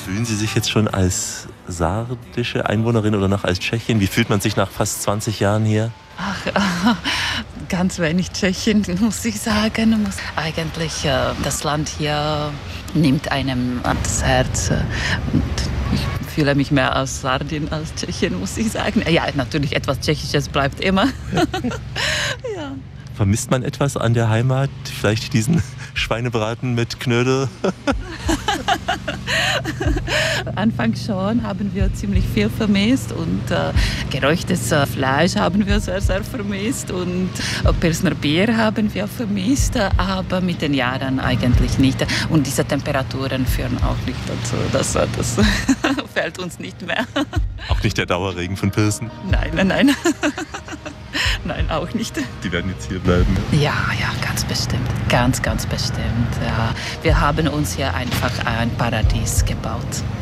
Fühlen Sie sich jetzt schon als sardische Einwohnerin oder noch als Tschechin? Wie fühlt man sich nach fast 20 Jahren hier? Ach, ganz wenig Tschechien, muss ich sagen. Eigentlich, das Land hier nimmt einem ans Herz. Und ich fühle mich mehr als Sardin als Tschechien, muss ich sagen. Ja, natürlich, etwas Tschechisches bleibt immer. Ja. Vermisst man etwas an der Heimat? Vielleicht diesen Schweinebraten mit Knödel? Anfangs schon haben wir ziemlich viel vermisst und geräuchertes Fleisch haben wir sehr, sehr vermisst und Pilsner Bier haben wir vermisst, aber mit den Jahren eigentlich nicht. Und diese Temperaturen führen auch nicht dazu, das fällt uns nicht mehr. Auch nicht der Dauerregen von Pilsen? Nein. Nein, auch nicht. Die werden jetzt hier bleiben? Ja, ganz bestimmt. Ganz bestimmt. Ja. Wir haben uns hier einfach ein Paradies gebaut.